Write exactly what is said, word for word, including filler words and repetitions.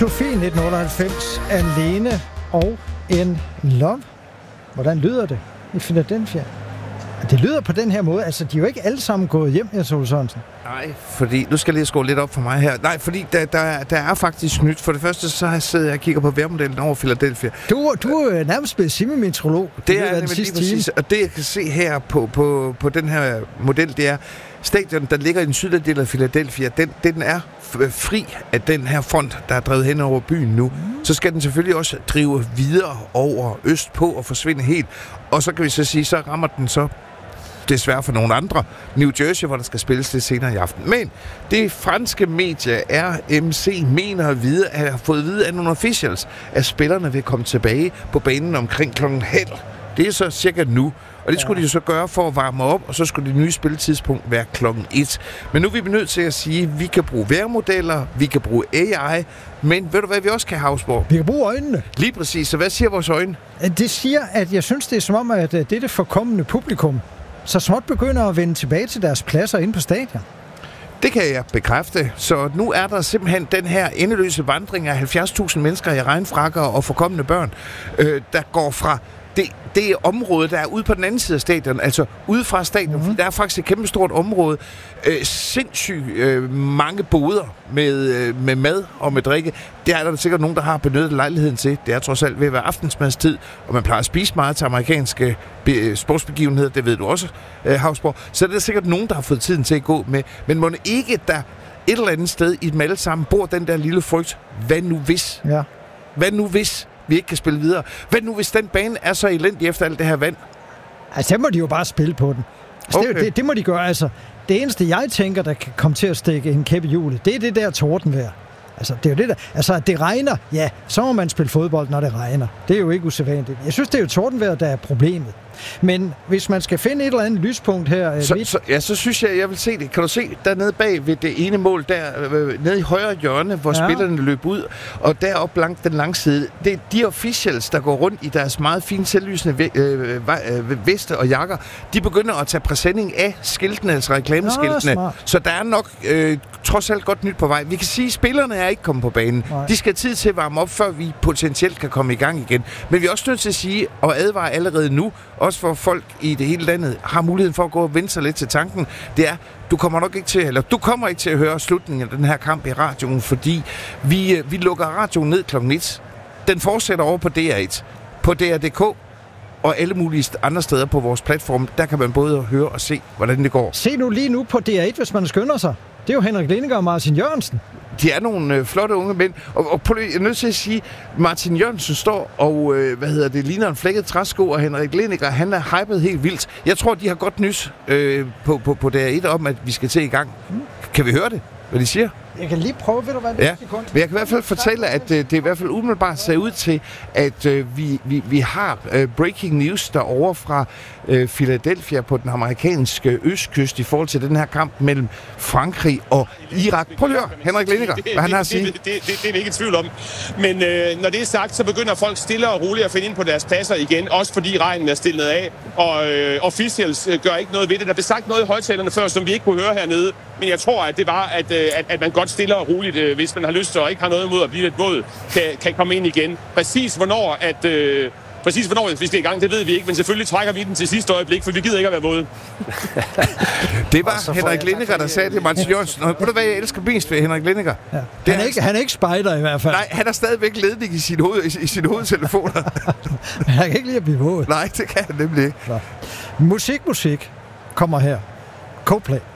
Sofie nitten otteoghalvfems, Alene og en Love. Hvordan lyder det i Philadelphia? Det lyder på den her måde. Altså, de er jo ikke alle sammen gået hjem, Jens Ole Sørensen. Nej, fordi... Nu skal jeg lige skrue lidt op for mig her. Nej, fordi der, der, der er faktisk nyt. For det første, så har jeg siddet og kigger på vejrmodellen over Philadelphia. Du, du er nærmest blevet semi-meteorolog. Det er nemlig lige præcis. Og det, jeg kan se her på, på, på den her model, det er... Stadion, der ligger i den sydlige del af Philadelphia, den, den er fri af den her front, der er drevet hen over byen nu. Mm. Så skal den selvfølgelig også drive videre over øst på og forsvinde helt. Og så kan vi så sige, så rammer den så desværre for nogle andre New Jersey, hvor der skal spilles lidt senere i aften. Men det franske medie R M C mener at vide, at har fået at vide af nogle officials, at spillerne vil komme tilbage på banen omkring klokken halv. Det er så cirka nu. Og det skulle ja. de jo så gøre for at varme op, og så skulle det nye spilletidspunkt være klokken et. Men nu er vi nødt til at sige, at vi kan bruge vejrmodeller, vi kan bruge A I, men ved du hvad vi også kan, Hausborg? Vi kan bruge øjnene. Lige præcis. Så hvad siger vores øjne? Det siger, at jeg synes, det er som om, at dette forkommende publikum så småt begynder at vende tilbage til deres pladser inde på stadion. Det kan jeg bekræfte. Så nu er der simpelthen den her endeløse vandring af halvfjerds tusind mennesker i regnfrakker og forkommende børn, øh, der går fra det, det område, der er ude på den anden side af stadion, altså ude fra stadion, mm-hmm. der er faktisk et kæmpe stort område, øh, sindssygt øh, mange boder med, øh, med mad og med drikke. Det er der sikkert nogen, der har benyttet lejligheden til. Det er trods alt ved at være aftensmadstid, og man plejer at spise meget til amerikanske be- sportsbegivenheder, det ved du også, øh, Hausborg. Så er der sikkert nogen, der har fået tiden til at gå med. Men må ikke der et eller andet sted i dem alle sammen bor den der lille frygt, hvad nu hvis? Ja. Hvad nu hvis vi ikke kan spille videre? Hvad nu, hvis den bane er så elendig efter alt det her vand? Altså, så må de jo bare spille på den. Altså, okay. det, det, det må de gøre. Altså, det eneste, jeg tænker, der kan komme til at stikke en kæppe i hjulet, det er det der tordenvejr. Altså, det er jo det der. Altså, at det regner, ja, så må man spille fodbold, når det regner. Det er jo ikke usædvanligt. Jeg synes, det er jo tordenvejr, der er problemet. Men hvis man skal finde et eller andet lyspunkt her... Så, så, ja, så synes jeg, jeg vil se det. Kan du se dernede bag ved det ene mål, der øh, nede i højre hjørne, hvor ja. spillerne løb ud, og deroppe langt den lange side, det er de officials, der går rundt i deres meget fine selvlysende øh, øh, veste og jakker, de begynder at tage præsending af skiltene, altså reklameskiltene. Ja, så der er nok øh, trods alt godt nyt på vej. Vi kan sige, at spillerne er ikke kommet på banen. Nej. De skal have tid til at varme op, før vi potentielt kan komme i gang igen. Men vi er også nødt til at sige, og advare allerede nu, også for folk i det hele landet har muligheden for at gå og vende sig lidt til tanken, det er, du kommer nok ikke til, eller du kommer ikke til at høre slutningen af den her kamp i radioen, fordi vi, vi lukker radioen ned klokken et. Den fortsætter over på D R et, på D R punktum D K og alle mulige andre steder på vores platform. Der kan man både høre og se, hvordan det går. Se nu lige nu på D R et, hvis man skynder sig. Det er jo Henrik Lindegård og Martin Jørgensen. De er nogle øh, flotte unge mænd. Og, og jeg er nødt til at sige, Martin Jørgensen står og, øh, hvad hedder det, ligner en flækket træsko, og Henrik Lindegård, han er hypet helt vildt. Jeg tror, de har godt nys øh, på, på, på D R et om, at vi skal til i gang. Mm. Kan vi høre det, hvad de siger? Jeg kan lige prøve, ved du hvad, det ja. sekund. Men jeg kan i hvert fald fortælle, at øh, det i hvert fald umiddelbart ser ud til, at øh, vi, vi, vi har øh, breaking news derovre fra øh, Philadelphia på den amerikanske østkyst i forhold til den her kamp mellem Frankrig og Irak. Prøv at høre, Henrik Lindegård, hvad han har at sige. Det, det, det, det, det er vi ikke i tvivl om. Men øh, når det er sagt, så begynder folk stille og roligt at finde ind på deres pladser igen, også fordi regnen er stillet af, og øh, officials øh, gør ikke noget ved det. Der blev sagt noget i højtalerne før, som vi ikke kunne høre hernede, men jeg tror, at det var, at, øh, at, at man godt stille og roligt, øh, hvis man har lyst til og ikke har noget imod at blive lidt våd, kan, kan komme ind igen. Præcis hvornår, at, øh, præcis hvornår vi skal i gang, det ved vi ikke, men selvfølgelig trækker vi den til sidste øjeblik, for vi gider ikke at være våde. Det var Henrik Lindegård, der sagde det, Martin Jørgensen. Og ved du hvad, jeg elsker mest ved Henrik Lindegård? Ja. Han, er ikke, han er ikke spejder i hvert fald. Nej, han er stadigvæk ledning i sin, hoved, i, i sin hovedtelefoner. Han kan ikke lide at blive våd. Nej, det kan han nemlig ikke. Så. Musik, musik kommer her. Coldplay.